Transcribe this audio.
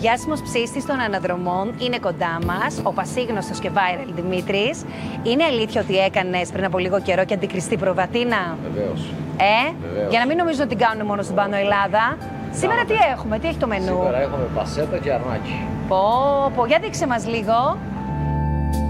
διάσημος ψήστης των αναδρομών είναι κοντά μας, ο πασίγνωστος και viral Δημήτρης. Είναι αλήθεια ότι έκανες πριν από λίγο καιρό και αντικριστή προβατίνα? Βεβαίως. Βεβαίως. Για να μην νομίζουν ότι την κάνουν μόνο στην Πάνω Ελλάδα. Σήμερα τι έχουμε, τι έχει το μενού? Σήμερα έχουμε πασέτα και αρνάκι. Πω, για δείξε μας λίγο.